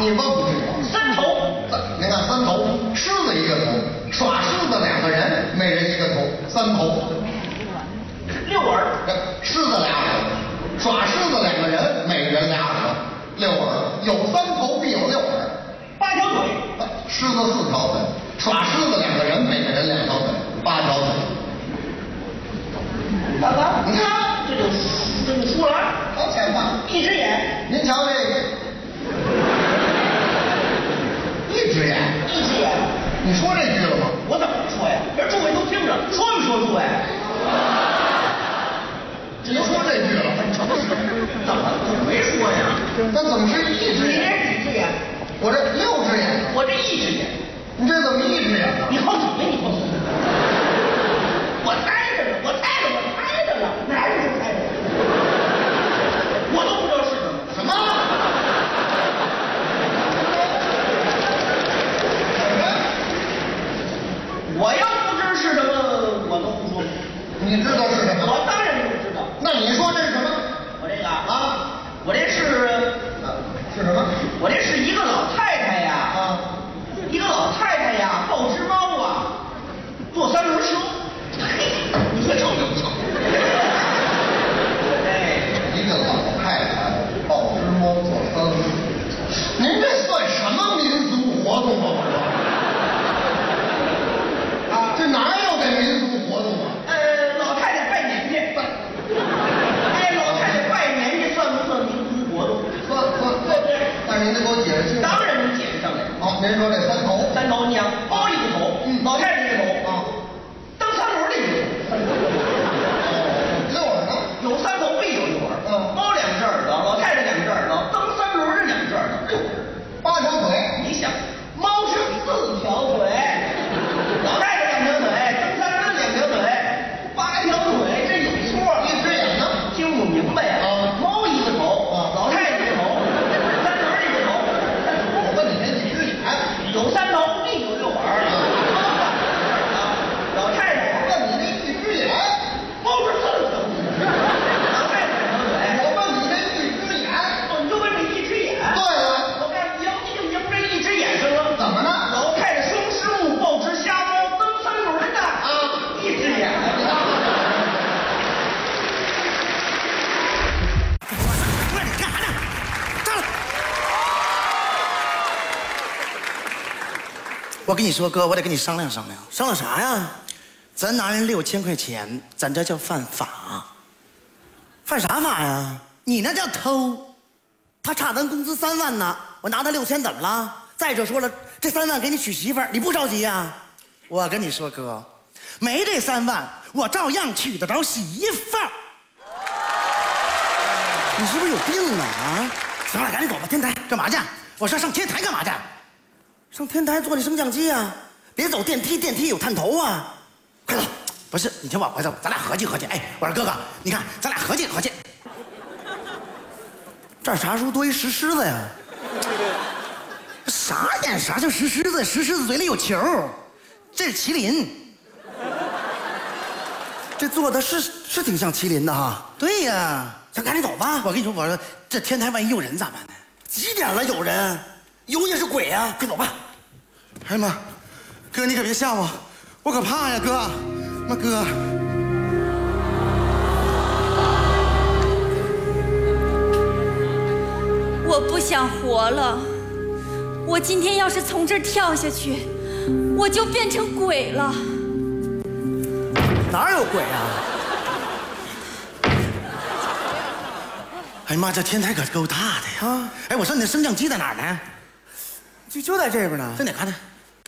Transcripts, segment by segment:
你问不对了。 三头， 您看三头，狮子一个头，耍狮子2个人，每人一个头，三头。 六耳， 狮子俩耳，耍狮子2个人，每人俩耳朵，6耳。有3头必有6耳。 8条腿， 狮子4条腿，耍狮子2个人，每个人2条腿，8条腿。 大哥， 你看， 这就输了。 好前吧， 一只眼， 您瞧这个，一只眼，你说这句了吗？ 我怎么说呀？这诸位都听着，说没说诸位？ 您说这句了， 很诚实，怎么没说呀？ 那怎么是一只你眼？ 这几只眼？ 我这6只眼， 我这1只眼。 你这怎么1只眼呢？ 你好几个？你好几个？我猜着呢，我猜着呢，哪有这猜着？我都不知道是什么。 什么？ 我要不知是什么，我都不说。 你知道是什么？ 我当然不知道。 那你说这是什么？ 我这个啊，我这是什么？ 我这是一个老太太呀，一个老太太呀，抱只猫啊，坐3轮车。你说巧不巧？哎， 一个老太太抱只猫坐3轮，您这算什么民俗活动啊？这哪有这民俗活动啊？ 老太太拜年去。老太太拜年去算不算民俗活动？ 算。但是您得给我解释清楚。 当然能解释上来。 好，您说这3头， 你想猫一个头，老太太一个头啊，蹬3轮的一个头。 6耳呢？ 有3头必有6耳。猫2只耳朵，老太太2只耳朵，蹬3轮的2只耳朵，6耳。 8条腿。 你想，猫是4条腿，老太太2条腿，蹬3轮2条腿，8条腿，这有错。 一只眼呢？ 听不明白呀？猫一个头，老太太一个头，3轮一个头。 我问你这几只眼？ 有3头必有6耳。老太太， 我问你这一只眼？ 猫是4条腿，老太太2条腿。 我问你这一只眼？ 你就问这一只眼？ 对了， 我告诉你，你就赢这一只眼上了。 怎么呢？ 老太太双狮目，抱只瞎猫，蹬3轮的一只眼。 我跟你说，哥，我得跟你商量商量。 商量啥呀？ 咱拿人6000块钱，咱这叫犯法。 犯啥法呀？ 你那叫偷。他差咱工资3万呢，我拿他6000怎么了？再者说了，这3万给你娶媳妇儿，你不着急呀？我跟你说，哥，没这3万，我照样娶得着媳妇儿。你是不是有病啊？行了，赶紧走吧，天台干嘛去？我说上天台干嘛去？上天台做那升降机啊，别走电梯，电梯有探头啊！快走！不是，你听我回头，咱俩合计合计。哎，我说哥哥，你看，咱俩合计合计。这啥时候多一石狮子呀？啥眼？啥叫石狮子？石狮子嘴里有球，这是麒麟。这做的是挺像麒麟的哈。对呀，咱赶紧走吧。我跟你说，我说这天台万一有人咋办呢？几点了？有人？有也是鬼呀！快走吧。哎呀妈，哥你可别吓我，我可怕呀，哥。妈哥。 我不想活了。我今天要是从这儿跳下去，我就变成鬼了。 哪有鬼啊？哎呀妈，这天台可够大的呀！啊，哎，我说你的升降机在哪儿呢？就在这边呢。在哪看呢？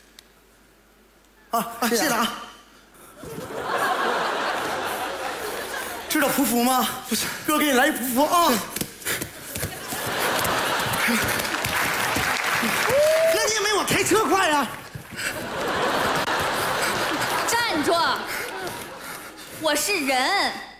谢谢啊。知道匍匐吗？不是，哥给你来一匍匐啊！那你也没我开车快啊！ 站住！我是人。